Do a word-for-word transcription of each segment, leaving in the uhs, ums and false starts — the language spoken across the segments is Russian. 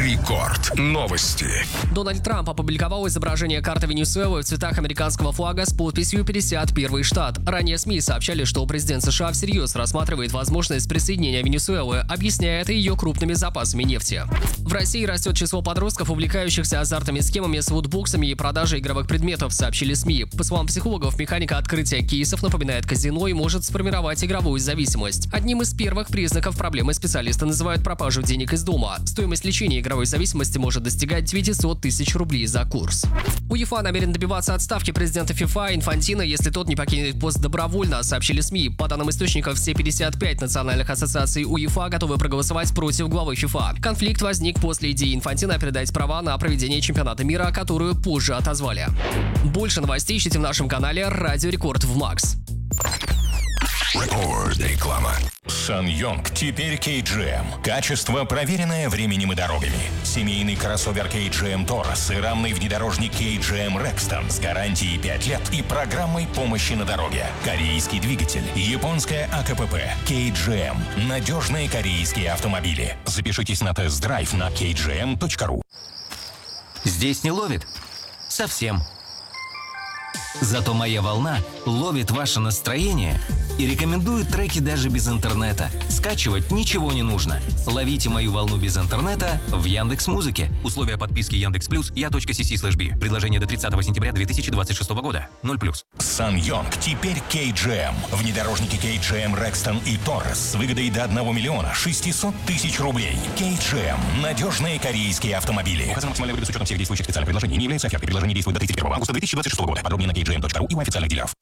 Рекорд. Новости. Дональд Трамп опубликовал изображение карты Венесуэлы в цветах американского флага с подписью «пятьдесят первый штат». Ранее СМИ сообщали, что президент США всерьез рассматривает возможность присоединения Венесуэлы, объясняя это ее крупными запасами нефти. В России растет число подростков, увлекающихся азартными схемами с лутбоксами и продажей игровых предметов, сообщили СМИ. По словам психологов, механика открытия кейсов напоминает казино и может сформировать игровую зависимость. Одним из первых признаков проблемы специалисты называют пропажу денег из дома. Стоимость лечения игровой зависимости может достигать девятьсот тысяч рублей за курс. УЕФА намерен добиваться отставки президента ФИФА Инфантино, если тот не покинет пост добровольно, сообщили СМИ. По данным источников, все пятьдесят пять национальных ассоциаций УЕФА готовы проголосовать против главы ФИФА. Конфликт возник после идеи Инфантино передать права на проведение чемпионата мира, которую позже отозвали. Больше новостей ищите в нашем канале «Радио Рекорд» в Макс. Рекорд. Реклама. SsangYong теперь кей джи эм. Качество, проверенное временем и дорогами. Семейный кроссовер кей джи эм Taurus и рамный внедорожник кей джи эм Rexton с гарантией пять лет и программой помощи на дороге. Корейский двигатель, японская АКПП, кей джи эм. Надежные корейские автомобили. Запишитесь на тест-драйв на кей джи эм точка ру. Здесь не ловит? Совсем. Зато моя волна ловит ваше настроение и рекомендует треки даже без интернета. Скачивать ничего не нужно. Ловите мою волну без интернета в Яндекс.Музыке. Условия подписки Яндекс.Плюс я.си.си слэш би. Предложение до тридцатого сентября две тысячи двадцать шестого года. ноль плюс. SsangYong теперь кей джи эм. Внедорожники кей джи эм Rexton и Taurus с выгодой до одного миллиона шестисот тысяч рублей. кей джи эм. Надежные корейские автомобили. Указано максимальная выгода с учетом всех действующих специальных предложений. Не является офертой. Предложение действует до тридцать первого августа две тысячи двадцать шестого года. Подробнее на кей джи эм точка ру и у официальных дилеров.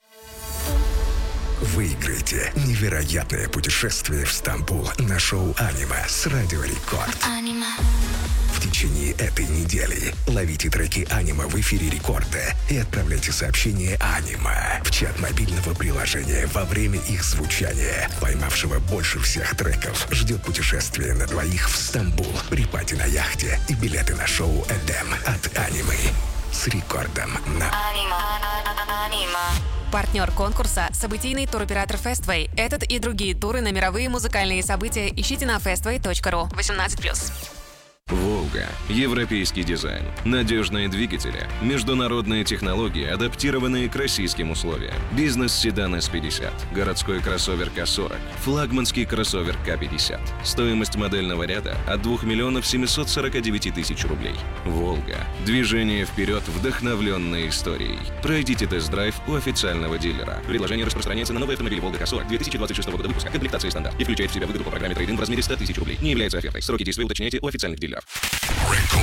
Выиграйте невероятное путешествие в Стамбул на шоу «Анима» с Радио Рекорд. В течение этой недели ловите треки «Анима» в эфире Рекорда и отправляйте сообщение «Анима» в чат мобильного приложения во время их звучания. Поймавшего больше всех треков ждет путешествие на двоих в Стамбул при пати на яхте и билеты на шоу «Эдем» от «Анимы» с Рекордом на Партнер конкурса – событийный туроператор Festway. Этот и другие туры на мировые музыкальные события ищите на фествей точка ру. восемнадцать плюс. «Волга». Европейский дизайн, надежные двигатели, международные технологии, адаптированные к российским условиям. Бизнес-седан эс пятьдесят, городской кроссовер ка сорок, флагманский кроссовер ка пятьдесят. Стоимость модельного ряда от двух миллионов семисот сорока девяти тысяч рублей. «Волга». Движение вперед, вдохновленной историей. Пройдите тест-драйв у официального дилера. Предложение распространяется на новые автомобили «Волга» ка сорок две тысячи двадцать шестого года выпуска. Комплектация стандарт и включает в себя выгоду по программе трейд-ин в размере ста тысяч рублей. Не является офертой. Сроки действия уточняйте у официальных дилеров.